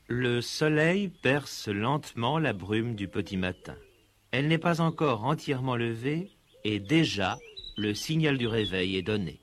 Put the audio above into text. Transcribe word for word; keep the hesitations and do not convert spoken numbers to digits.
Le soleil perce lentement la brume du petit matin. Elle n'est pas encore entièrement levée et déjà le signal du réveil est donné.